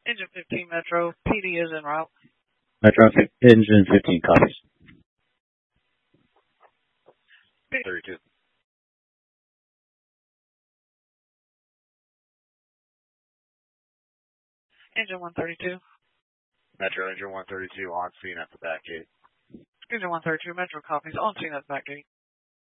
Engine 15 Metro, PD is en route. Metro Engine 15 copies. 32. Engine 132. Metro Engine 132 on scene at the back gate. Engine 132 Metro copies on scene at the back gate.